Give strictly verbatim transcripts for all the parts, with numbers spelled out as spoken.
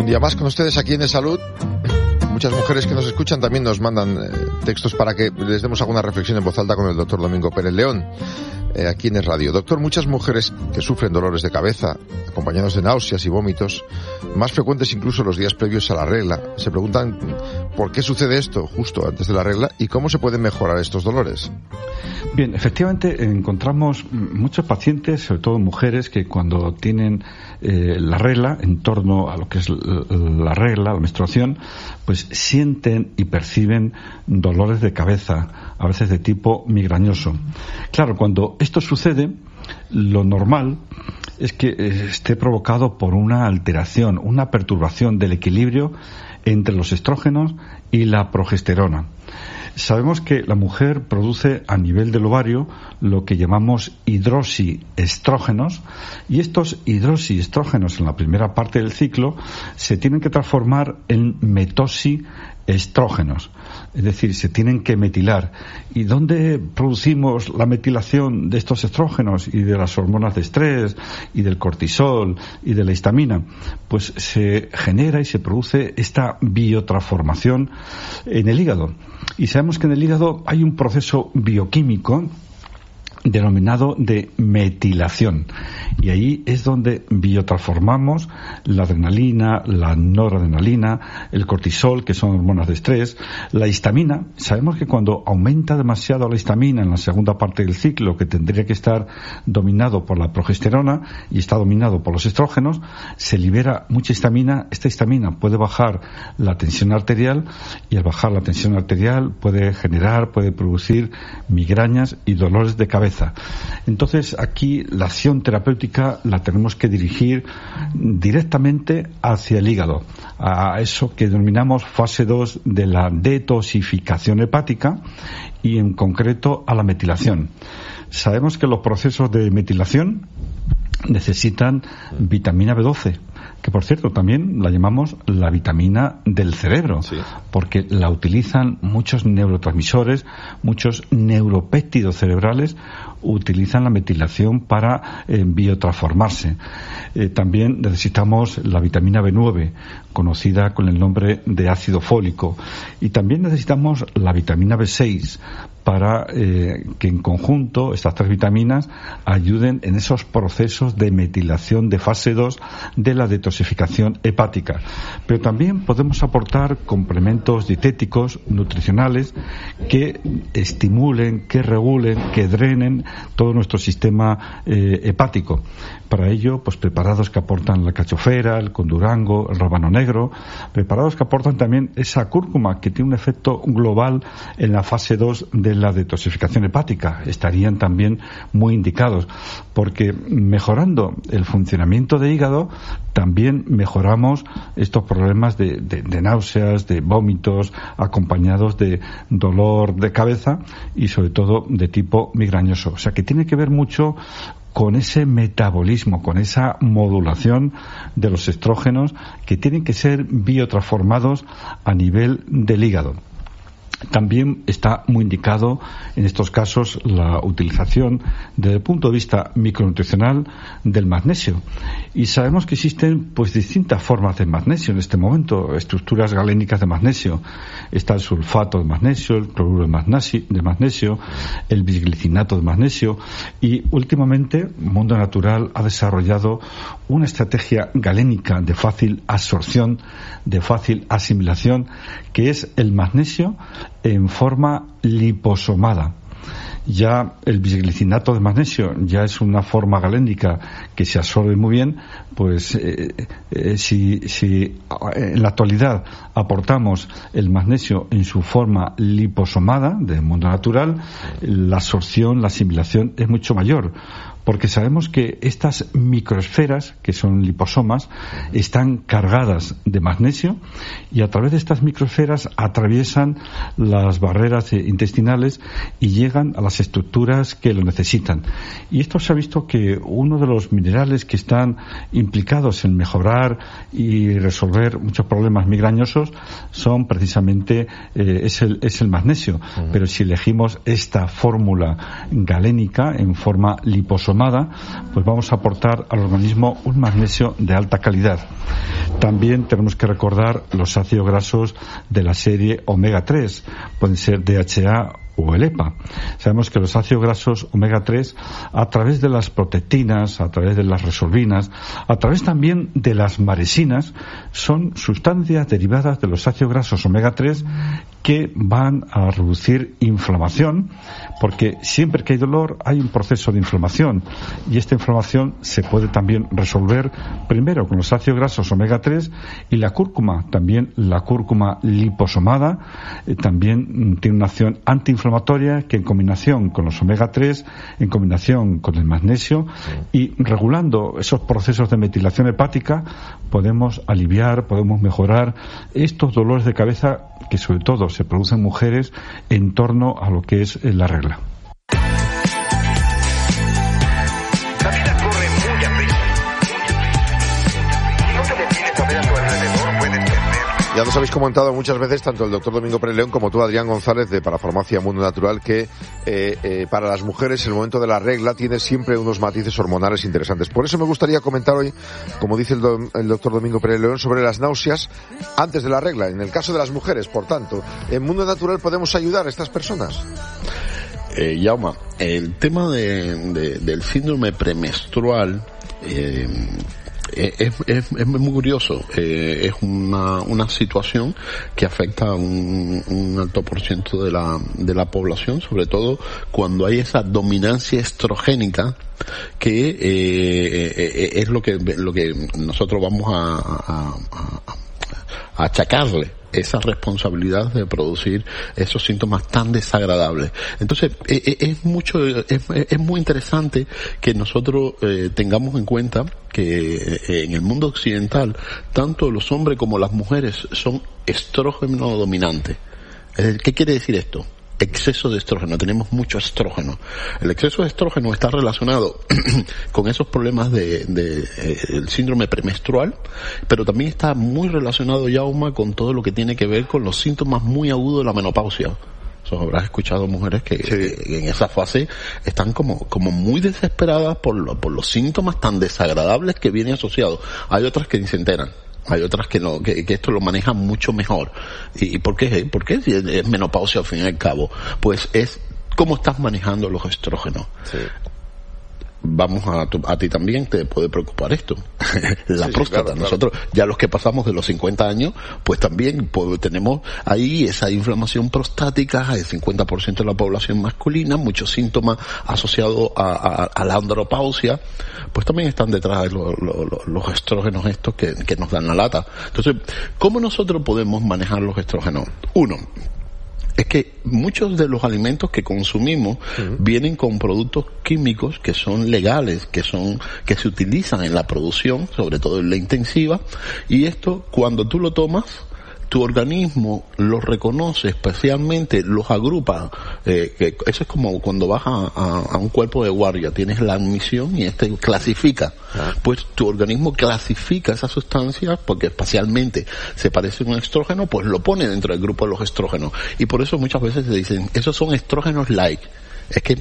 Un día más con ustedes aquí en De Salud. Muchas mujeres que nos escuchan también nos mandan eh, textos para que les demos alguna reflexión en voz alta con el doctor Domingo Pérez León, eh, aquí en el radio. Doctor, muchas mujeres que sufren dolores de cabeza, acompañados de náuseas y vómitos, más frecuentes incluso los días previos a la regla, se preguntan por qué sucede esto justo antes de la regla y cómo se pueden mejorar estos dolores. Bien, efectivamente encontramos muchos pacientes, sobre todo mujeres, que cuando tienen eh, la regla, en torno a lo que es la regla, la menstruación, pues sienten y perciben dolores de cabeza, a veces de tipo migrañoso. Claro, cuando esto sucede, lo normal es que esté provocado por una alteración, una perturbación del equilibrio entre los estrógenos y la progesterona. Sabemos que la mujer produce a nivel del ovario lo que llamamos hidroxiestrógenos, y estos hidroxiestrógenos en la primera parte del ciclo se tienen que transformar en metoxiestrógenos, es decir, se tienen que metilar. ¿Y dónde producimos la metilación de estos estrógenos y de las hormonas de estrés y del cortisol y de la histamina? Pues se genera y se produce esta biotransformación en el hígado. Y sabemos que en el hígado hay un proceso bioquímico denominado de metilación, y ahí es donde biotransformamos la adrenalina, la noradrenalina, el cortisol, que son hormonas de estrés, la histamina. Sabemos que cuando aumenta demasiado la histamina en la segunda parte del ciclo, que tendría que estar dominado por la progesterona y está dominado por los estrógenos, se libera mucha histamina. Esta histamina puede bajar la tensión arterial, y al bajar la tensión arterial puede generar, puede producir migrañas y dolores de cabeza. Entonces aquí la acción terapéutica la tenemos que dirigir directamente hacia el hígado, a eso que denominamos fase dos de la detoxificación hepática, y en concreto a la metilación. Sabemos que los procesos de metilación necesitan vitamina B doce, que por cierto también la llamamos la vitamina del cerebro, sí, porque la utilizan muchos neurotransmisores, muchos neuropéptidos cerebrales utilizan la metilación para eh, biotransformarse. Eh, también necesitamos la vitamina B nueve, conocida con el nombre de ácido fólico, y también necesitamos la vitamina B seis para eh, que en conjunto estas tres vitaminas ayuden en esos procesos de metilación de fase dos de la detoxificación hepática. Pero también podemos aportar complementos dietéticos, nutricionales, que estimulen, que regulen, que drenen todo nuestro sistema eh, hepático. Para ello, pues preparados que aportan la cachofera, el condurango, el rábano negro, preparados que aportan también esa cúrcuma, que tiene un efecto global en la fase dos de la detoxificación hepática. Estarían también muy indicados, porque mejorando el funcionamiento del hígado también mejoramos estos problemas de, de, de náuseas, de vómitos, acompañados de dolor de cabeza y sobre todo de tipo migrañoso. O sea que tiene que ver mucho con ese metabolismo, con esa modulación de los estrógenos, que tienen que ser biotransformados a nivel del hígado. También está muy indicado en estos casos la utilización desde el punto de vista micronutricional del magnesio, y sabemos que existen pues distintas formas de magnesio en este momento, estructuras galénicas de magnesio. Está el sulfato de magnesio, el cloruro de magnesio, de magnesio, el bisglicinato de magnesio, y últimamente Mundo Natural ha desarrollado una estrategia galénica de fácil absorción, de fácil asimilación, que es el magnesio en forma liposomada. Ya el bisglicinato de magnesio ya es una forma galénica que se absorbe muy bien. Pues eh, eh, si, si en la actualidad aportamos el magnesio en su forma liposomada del mundo natural, la absorción, la asimilación es mucho mayor, porque sabemos que estas microesferas, que son liposomas, están cargadas de magnesio, y a través de estas microesferas atraviesan las barreras intestinales y llegan a las estructuras que lo necesitan. Y esto se ha visto que uno de los minerales que están implicados en mejorar y resolver muchos problemas migrañosos son precisamente eh, es, el, es el magnesio. Uh-huh. Pero si elegimos esta fórmula galénica en forma liposomada, pues vamos a aportar al organismo un magnesio de alta calidad. También tenemos que recordar los ácidos grasos de la serie omega tres, pueden ser D H A o el E P A. Sabemos que los ácidos grasos omega tres, a través de las protectinas, a través de las resolvinas, a través también de las maresinas, son sustancias derivadas de los ácidos grasos omega tres que van a reducir inflamación, porque siempre que hay dolor hay un proceso de inflamación, y esta inflamación se puede también resolver primero con los ácidos grasos omega tres y la cúrcuma, también la cúrcuma liposomada, eh, también tiene una acción antiinflamatoria que en combinación con los omega tres, en combinación con el magnesio y regulando esos procesos de metilación hepática, podemos aliviar, podemos mejorar estos dolores de cabeza que sobre todo se producen en mujeres en torno a lo que es la regla. La vida corre muy a prisa. Si no te detienes a ver a tu alrededor, puedes perder. Ya nos habéis comentado muchas veces, tanto el doctor Domingo Pérez León como tú, Adrián González, de Parafarmacia Mundo Natural, que eh, eh, para las mujeres el momento de la regla tiene siempre unos matices hormonales interesantes. Por eso me gustaría comentar hoy, como dice el, do, el doctor Domingo Pérez León, sobre las náuseas antes de la regla. En el caso de las mujeres, por tanto, ¿en Mundo Natural podemos ayudar a estas personas? Eh, Yauma, el tema de, de, del síndrome premenstrual eh, es, es, es muy curioso. Eh, es una, una situación que afecta a un, un alto por ciento de la, de la población, sobre todo cuando hay esa dominancia estrogénica que eh, eh, es lo que, lo que nosotros vamos a, a, a, a achacarle esa responsabilidad de producir esos síntomas tan desagradables. Entonces, es, es mucho, es, es muy interesante que nosotros eh, tengamos en cuenta que eh, en el mundo occidental, tanto los hombres como las mujeres son estrógeno dominantes. ¿Qué quiere decir esto? Exceso de estrógeno, tenemos mucho estrógeno. El exceso de estrógeno está relacionado con esos problemas de, de eh, el síndrome premenstrual, pero también está muy relacionado, Yauma, con todo lo que tiene que ver con los síntomas muy agudos de la menopausia. So, habrás escuchado mujeres que, sí. que en esa fase están como, como muy desesperadas por, lo, por los síntomas tan desagradables que vienen asociados. Hay otras que ni se enteran. Hay otras que no, que, que esto lo manejan mucho mejor. ¿Y, y por qué? ¿Por qué es menopausia al fin y al cabo? Pues es cómo estás manejando los estrógenos. Sí. Vamos a, tu, a ti también te puede preocupar esto. La sí, próstata. Sí, claro, Nosotros, claro. ya los que pasamos de los cincuenta años, pues también pues, tenemos ahí esa inflamación prostática, el cincuenta por ciento de la población masculina, muchos síntomas asociados a, a, a la andropausia, pues también están detrás de lo, lo, lo, los estrógenos estos que, que nos dan la lata. Entonces, ¿cómo nosotros podemos manejar los estrógenos? Uno, es que muchos de los alimentos que consumimos uh-huh. vienen con productos químicos que son legales, que son, que se utilizan en la producción, sobre todo en la intensiva, y esto, cuando tú lo tomas, tu organismo los reconoce, especialmente los agrupa. Eh, que eso es como cuando vas a, a, a un cuerpo de guardia, tienes la admisión y este clasifica. Ah. Pues tu organismo clasifica esa sustancia porque espacialmente se parece a un estrógeno, pues lo pone dentro del grupo de los estrógenos. Y por eso muchas veces se dicen, esos son estrógenos light. Es que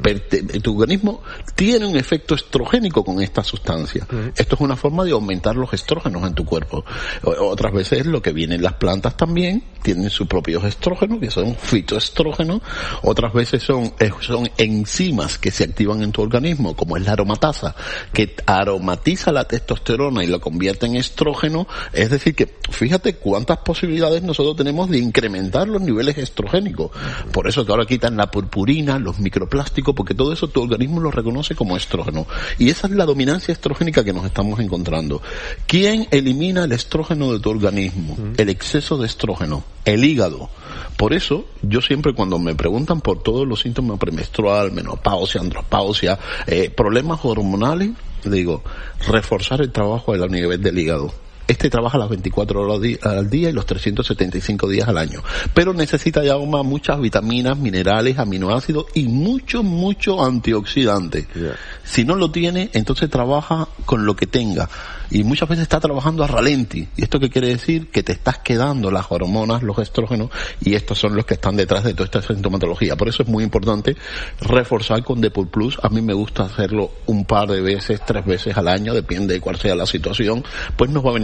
tu organismo tiene un efecto estrogénico con esta sustancia. Uh-huh. Esto es una forma de aumentar los estrógenos en tu cuerpo. Otras veces lo que viene en las plantas también tienen sus propios estrógenos, que son fitoestrógenos. Otras veces son, son enzimas que se activan en tu organismo, como es la aromatasa, que aromatiza la testosterona y la convierte en estrógeno. Es decir que, fíjate cuántas posibilidades nosotros tenemos de incrementar los niveles estrogénicos. Por eso que ahora quitan la purpurina, los microplásticos, porque todo eso tu organismo lo reconoce como estrógeno. Y esa es la dominancia estrogénica que nos estamos encontrando. ¿Quién elimina el estrógeno de tu organismo? Mm. El exceso de estrógeno. El hígado. Por eso, yo siempre cuando me preguntan por todos los síntomas premenstrual, menopausia, andropausia, eh, problemas hormonales, digo, reforzar el trabajo a nivel del hígado. Este trabaja las veinticuatro horas al día y los trescientos setenta y cinco días al año. Pero necesita ya muchas vitaminas, minerales, aminoácidos y mucho, mucho antioxidante. Yeah. Si no lo tiene, entonces trabaja con lo que tenga. Y muchas veces está trabajando a ralenti. ¿Y esto qué quiere decir? Que te estás quedando las hormonas, los estrógenos, y estos son los que están detrás de toda esta sintomatología. Por eso es muy importante reforzar con Depur Plus. A mí me gusta hacerlo un par de veces, tres veces al año, depende de cuál sea la situación. Pues nos va a venir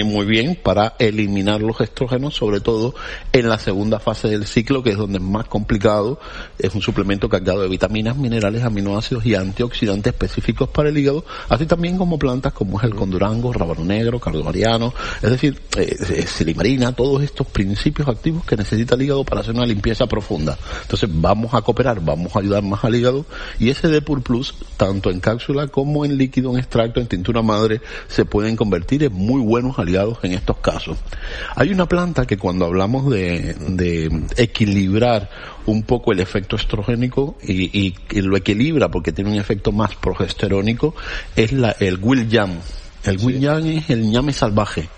muy bien para eliminar los estrógenos, sobre todo en la segunda fase del ciclo, que es donde es más complicado. Es un suplemento cargado de vitaminas, minerales, aminoácidos y antioxidantes específicos para el hígado, así también como plantas como es el condurango, rábano negro, cardo mariano, es decir, eh, silimarina, todos estos principios activos que necesita el hígado para hacer una limpieza profunda. Entonces vamos a cooperar, vamos a ayudar más al hígado, y ese Depur Plus, tanto en cápsula como en líquido, en extracto, en tintura madre, se pueden convertir en muy buenos aliados en estos casos. Hay una planta que cuando hablamos de, de equilibrar un poco el efecto estrogénico y, y, y lo equilibra porque tiene un efecto más progesterónico, es la, el William. El William es el ñame salvaje.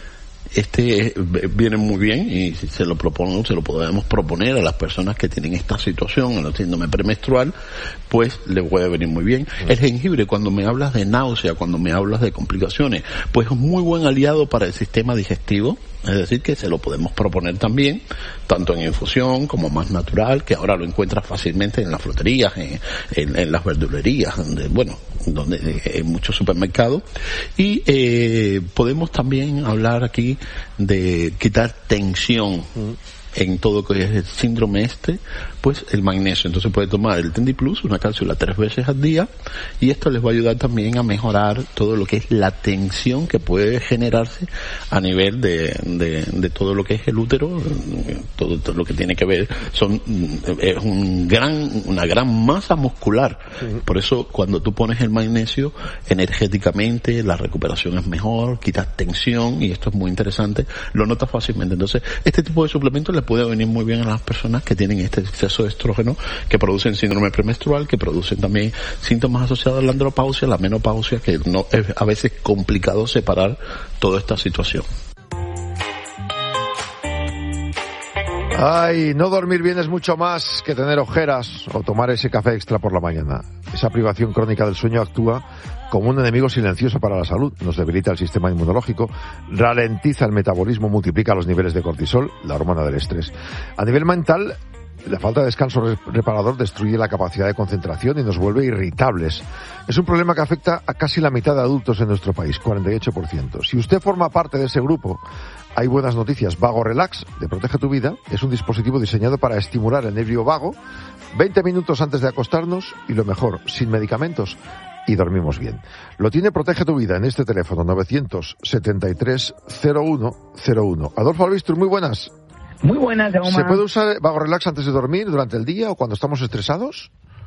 Este viene muy bien y si se lo proponemos, se lo podemos proponer a las personas que tienen esta situación, el síndrome premenstrual, pues le puede venir muy bien. El jengibre, cuando me hablas de náusea, cuando me hablas de complicaciones, pues es un muy buen aliado para el sistema digestivo, es decir, que se lo podemos proponer también, tanto en infusión como más natural, que ahora lo encuentras fácilmente en las fruterías, en, en, en las verdulerías, donde, bueno, donde en muchos supermercados. Y eh, podemos también hablar aquí de quitar tensión en todo lo que es el síndrome este, pues el magnesio. Entonces puede tomar el Tendi Plus, una cápsula tres veces al día, y esto les va a ayudar también a mejorar todo lo que es la tensión que puede generarse a nivel de, de, de todo lo que es el útero, todo, todo lo que tiene que ver, son, es un gran, una gran masa muscular. Por eso cuando tú pones el magnesio, energéticamente la recuperación es mejor, quitas tensión, y esto es muy interesante, lo notas fácilmente. Entonces este tipo de suplementos les puede venir muy bien a las personas que tienen este exceso de estrógeno, que producen síndrome premenstrual, que producen también síntomas asociados a la andropausia, la menopausia, que no es a veces complicado separar toda esta situación. Ay, no dormir bien es mucho más que tener ojeras o tomar ese café extra por la mañana. Esa privación crónica del sueño actúa como un enemigo silencioso para la salud. Nos debilita el sistema inmunológico, ralentiza el metabolismo, multiplica los niveles de cortisol, la hormona del estrés. A nivel mental, la falta de descanso reparador destruye la capacidad de concentración y nos vuelve irritables. Es un problema que afecta a casi la mitad de adultos en nuestro país, cuarenta y ocho por ciento. Si usted forma parte de ese grupo, hay buenas noticias. Vago Relax, de Protege tu Vida, es un dispositivo diseñado para estimular el nervio vago veinte minutos antes de acostarnos y, lo mejor, sin medicamentos, y dormimos bien. Lo tiene Protege tu Vida en este teléfono novecientos setenta y tres cero uno cero uno. Adolfo Albistur, muy buenas. Muy buenas, Jaume. ¿Se puede usar Vago Relax antes de dormir, durante el día o cuando estamos estresados?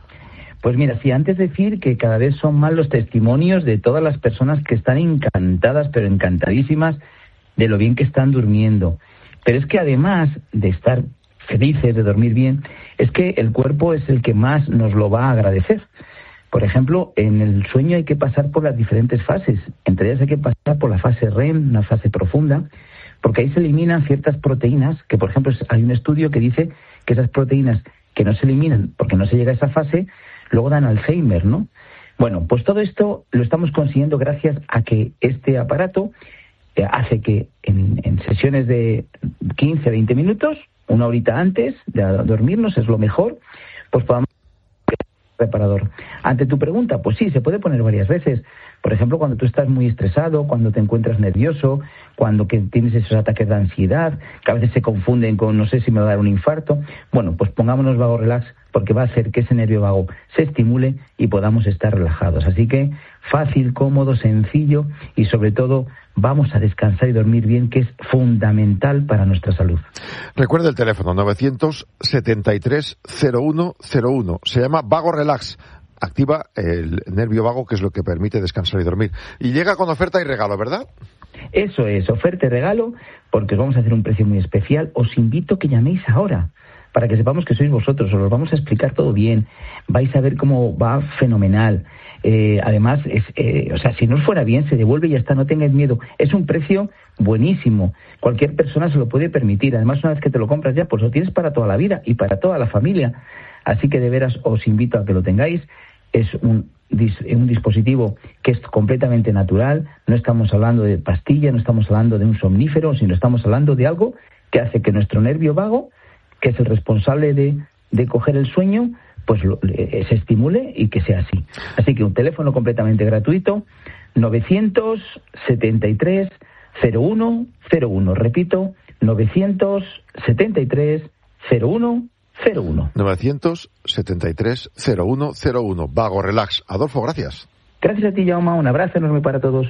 Pues mira, sí, antes decir que cada vez son más los testimonios de todas las personas que están encantadas, pero encantadísimas, de lo bien que están durmiendo. Pero es que además de estar felices, de dormir bien, es que el cuerpo es el que más nos lo va a agradecer. Por ejemplo, en el sueño hay que pasar por las diferentes fases. Entre ellas hay que pasar por la fase R E M, una fase profunda, porque ahí se eliminan ciertas proteínas, que por ejemplo hay un estudio que dice que esas proteínas que no se eliminan porque no se llega a esa fase, luego dan Alzheimer, ¿no? Bueno, pues todo esto lo estamos consiguiendo gracias a que este aparato eh, hace que en, en sesiones de quince a veinte minutos, una horita antes de dormirnos, es lo mejor, pues podamos reparador. Ante tu pregunta, pues sí, se puede poner varias veces. Por ejemplo, cuando tú estás muy estresado, cuando te encuentras nervioso, cuando que tienes esos ataques de ansiedad, que a veces se confunden con no sé si me va a dar un infarto. Bueno, pues pongámonos Vago Relax porque va a hacer que ese nervio vago se estimule y podamos estar relajados. Así que fácil, cómodo, sencillo y sobre todo vamos a descansar y dormir bien, que es fundamental para nuestra salud. Recuerda el teléfono novecientos setenta y tres cero uno cero uno. Se llama Vago Relax. Activa el nervio vago, que es lo que permite descansar y dormir. Y llega con oferta y regalo, ¿verdad? Eso es, oferta y regalo, porque os vamos a hacer un precio muy especial. Os invito a que llaméis ahora, para que sepamos que sois vosotros. Os lo vamos a explicar todo bien. Vais a ver cómo va fenomenal. Eh, además, es, eh, o sea, si no os fuera bien, se devuelve y ya está, no tengáis miedo. Es un precio buenísimo. Cualquier persona se lo puede permitir. Además, una vez que te lo compras ya, pues lo tienes para toda la vida y para toda la familia. Así que de veras os invito a que lo tengáis. Es un, un dispositivo que es completamente natural. No estamos hablando de pastilla, no estamos hablando de un somnífero, sino estamos hablando de algo que hace que nuestro nervio vago, que es el responsable de, de coger el sueño, pues lo, se estimule y que sea así. Así que un teléfono completamente gratuito, novecientos setenta y tres cero uno cero uno. Repito, novecientos setenta y tres cero uno cero uno. novecientos setenta y tres cero uno cero uno. Vago Relax. Adolfo, gracias. Gracias a ti, Jaume. Un abrazo enorme para todos.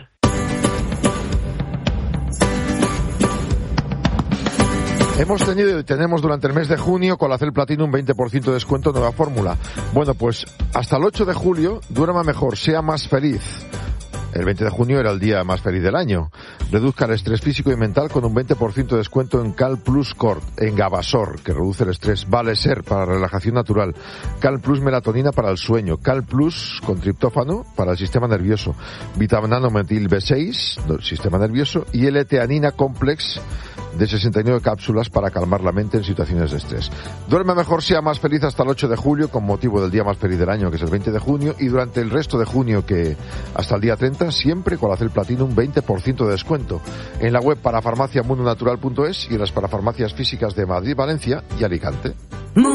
Hemos tenido y tenemos durante el mes de junio Colacel Platinum veinte por ciento de descuento, nueva fórmula. Bueno, pues hasta el ocho de julio, duerma mejor, sea más feliz. El veinte de junio era el día más feliz del año. Reduzca el estrés físico y mental con un veinte por ciento de descuento en Cal Plus Cort, en Gabasor, que reduce el estrés, Vale Ser para relajación natural, Cal Plus Melatonina para el sueño, Cal Plus con triptófano para el sistema nervioso, Vitaminometil B seis, del sistema nervioso, y L-teanina Complex de sesenta y nueve cápsulas para calmar la mente en situaciones de estrés. Duerme mejor, sea más feliz hasta el ocho de julio con motivo del día más feliz del año, que es el veinte de junio, y durante el resto de junio, que hasta el día treinta, siempre Colacel Platinum veinte por ciento de descuento en la web parafarmaciamundonatural punto es y en las parafarmacias físicas de Madrid, Valencia y Alicante.